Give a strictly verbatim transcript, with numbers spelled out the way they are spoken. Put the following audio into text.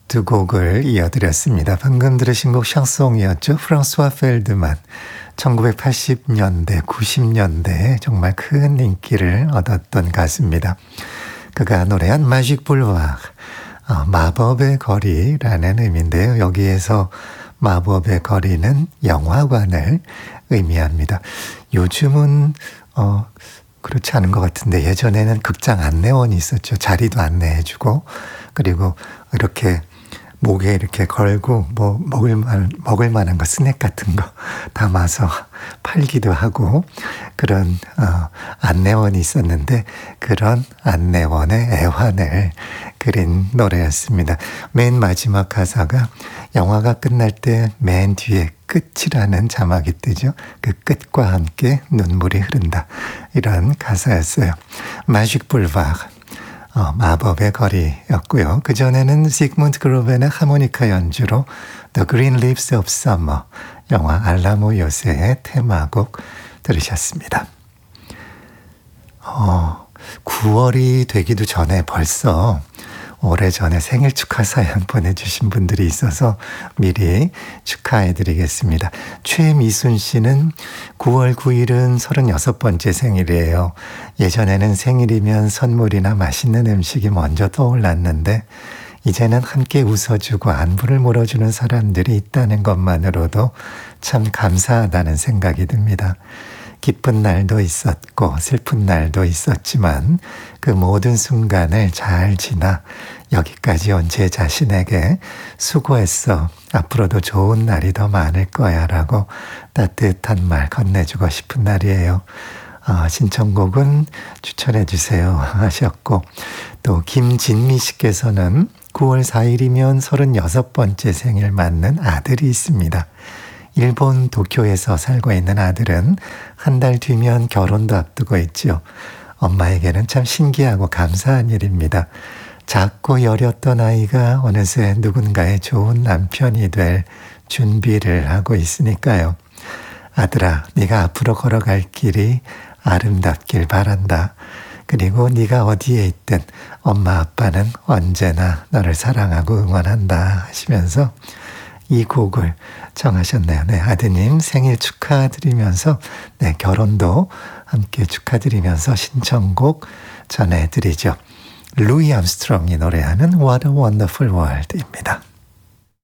두 곡을 이어드렸습니다. 방금 들으신 곡 샹송이었죠. 프랑스와 펠드만. 천구백팔십 년대, 구십 년대에 정말 큰 인기를 얻었던 가수입니다. 그가 노래한 마직 불와르, 어, 마법의 거리라는 의미인데요. 여기에서 마법의 거리는 영화관을 의미합니다. 요즘은 어, 그렇지 않은 것 같은데 예전에는 극장 안내원이 있었죠. 자리도 안내해주고 그리고 이렇게 목에 이렇게 걸고 뭐 먹을 만, 먹을 만한 거 스낵 같은 거 담아서 팔기도 하고 그런 어, 안내원이 있었는데 그런 안내원의 애환을 그린 노래였습니다. 맨 마지막 가사가 영화가 끝날 때 맨 뒤에 끝이라는 자막이 뜨죠. 그 끝과 함께 눈물이 흐른다. 이런 가사였어요. 마직 불와르. 어, 마법의 거리였고요. 그전에는 시그문드 그로벤의 하모니카 연주로 The Green Leaves of Summer, 영화 알라모 요새의 테마곡 들으셨습니다. 어, 구월이 되기도 전에 벌써 오래전에 생일 축하 사연 보내주신 분들이 있어서 미리 축하해드리겠습니다. 최미순 씨는 구월 구일은 서른여섯 번째 생일이에요. 예전에는 생일이면 선물이나 맛있는 음식이 먼저 떠올랐는데 이제는 함께 웃어주고 안부를 물어주는 사람들이 있다는 것만으로도 참 감사하다는 생각이 듭니다. 기쁜 날도 있었고 슬픈 날도 있었지만 그 모든 순간을 잘 지나 여기까지 온 제 자신에게 수고했어. 앞으로도 좋은 날이 더 많을 거야 라고 따뜻한 말 건네주고 싶은 날이에요. 어, 신청곡은 추천해 주세요 하셨고 또 김진미 씨께서는 구월 사일이면 서른여섯 번째 생일 맞는 아들이 있습니다. 일본 도쿄에서 살고 있는 아들은 한 달 뒤면 결혼도 앞두고 있죠. 엄마에게는 참 신기하고 감사한 일입니다. 작고 여렸던 아이가 어느새 누군가의 좋은 남편이 될 준비를 하고 있으니까요. 아들아, 네가 앞으로 걸어갈 길이 아름답길 바란다. 그리고 네가 어디에 있든 엄마 아빠는 언제나 너를 사랑하고 응원한다 하시면서 이 곡을 청하셨네요. 네, 아드님 생일 축하드리면서 네, 결혼도 함께 축하드리면서 신청곡 전해드리죠. 루이 암스트롱이 노래하는 What a Wonderful World입니다.